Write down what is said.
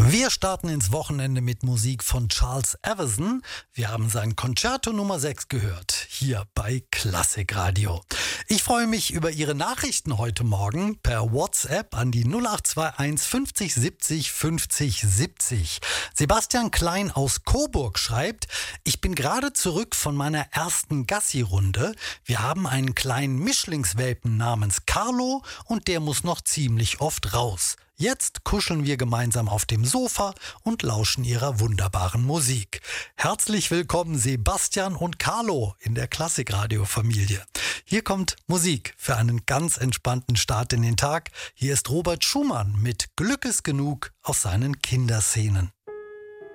Wir starten ins Wochenende mit Musik von Charles Everson. Wir haben sein Concerto Nummer 6 gehört, hier bei Klassikradio. Ich freue mich über Ihre Nachrichten heute Morgen per WhatsApp an die 0821 50 70 50 70. Sebastian Klein aus Coburg schreibt: Ich bin gerade zurück von meiner ersten Gassi-Runde. Wir haben einen kleinen Mischlingswelpen namens Carlo und der muss noch ziemlich oft raus. Jetzt kuscheln wir gemeinsam auf dem Sofa und lauschen ihrer wunderbaren Musik. Herzlich willkommen Sebastian und Carlo in der Klassikradio-Familie. Hier kommt Musik für einen ganz entspannten Start in den Tag. Hier ist Robert Schumann mit Glück ist genug aus seinen Kinderszenen.